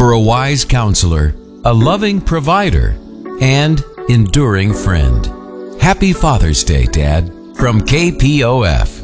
for a wise counselor, a loving provider, and enduring friend. Happy Father's Day, Dad, from KPOF.